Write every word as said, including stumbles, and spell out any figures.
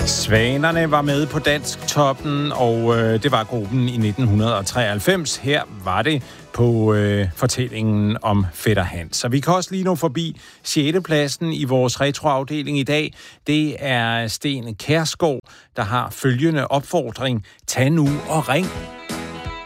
Svanerne var med på Dansk Toppen, og øh, det var gruppen i nitten treoghalvfems. Her var det på øh, fortællingen om Fætter Hans. Så vi kan også lige nå forbi sjette pladsen i vores retroafdeling i dag. Det er Sten Kjærsgaard, der har følgende opfordring. Tag nu og ring.